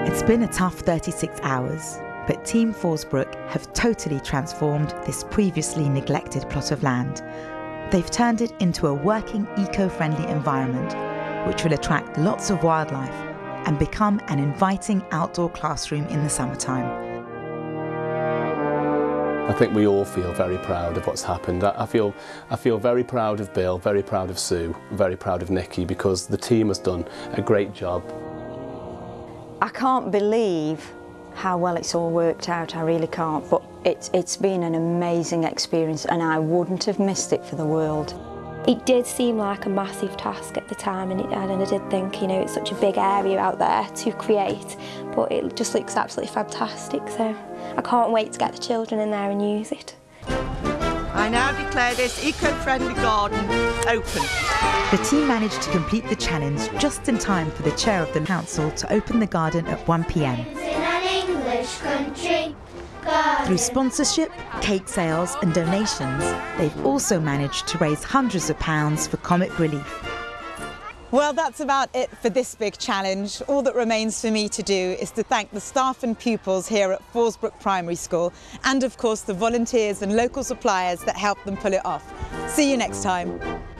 It's been a tough 36 hours, but Team Forsbrook have totally transformed this previously neglected plot of land. They've turned it into a working, eco-friendly environment, which will attract lots of wildlife and become an inviting outdoor classroom in the summertime. I think we all feel very proud of what's happened. I feel very proud of Bill, very proud of Sue, very proud of Nikki, because the team has done a great job. I can't believe how well it's all worked out, I really can't, but it's been an amazing experience and I wouldn't have missed it for the world. It did seem like a massive task at the time, and I did think, you know, it's such a big area out there to create, but it just looks absolutely fantastic, so I can't wait to get the children in there and use it. I now declare this eco-friendly garden open. The team managed to complete the challenge just in time for the chair of the council to open the garden at 1 p.m. In an English country. Through sponsorship, cake sales and donations, they've also managed to raise hundreds of pounds for comic relief. Well, that's about it for this big challenge. All that remains for me to do is to thank the staff and pupils here at Forsbrook Primary School and, of course, the volunteers and local suppliers that helped them pull it off. See you next time.